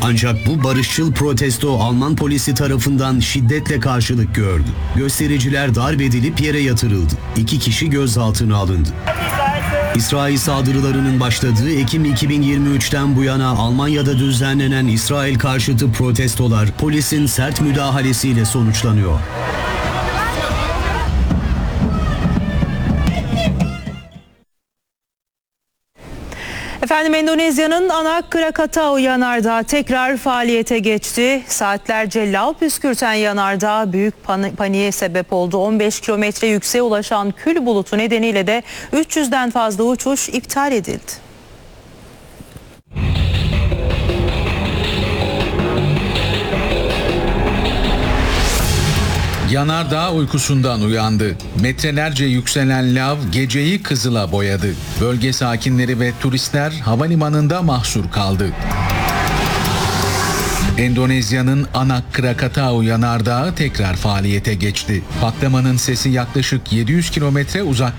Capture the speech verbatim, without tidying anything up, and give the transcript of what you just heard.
Ancak bu barışçıl protesto Alman polisi tarafından şiddetle karşılık gördü. Göstericiler darp edilip yere yatırıldı. İki kişi gözaltına alındı. İsrail saldırılarının başladığı Ekim iki bin yirmi üçten bu yana Almanya'da düzenlenen İsrail karşıtı protestolar polisin sert müdahalesiyle sonuçlanıyor. Efendim, Endonezya'nın Anak Krakatau yanardağı tekrar faaliyete geçti. Saatlerce lav püskürten yanardağ büyük pan- paniğe sebep oldu. on beş kilometre yükseğe ulaşan kül bulutu nedeniyle de üç yüzden fazla uçuş iptal edildi. Yanardağ uykusundan uyandı. Metrelerce yükselen lav geceyi kızıla boyadı. Bölge sakinleri ve turistler havalimanında mahsur kaldı. Endonezya'nın Anak Krakatau yanardağı tekrar faaliyete geçti. Patlamanın sesi yaklaşık yedi yüz kilometre uzak